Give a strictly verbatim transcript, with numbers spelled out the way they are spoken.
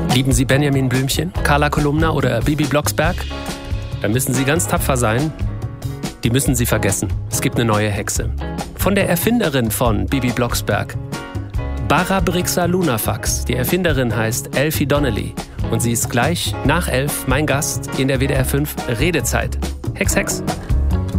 Lieben Sie Benjamin Blümchen, Carla Kolumna oder Bibi Blocksberg? Dann müssen Sie ganz tapfer sein. Die müssen Sie vergessen. Es gibt eine neue Hexe. Von der Erfinderin von Bibi Blocksberg, Barabrixa Lunafax. Die Erfinderin heißt Elfie Donnelly. Und sie ist gleich nach elf mein Gast in der W D R fünf Redezeit. Hex, Hex.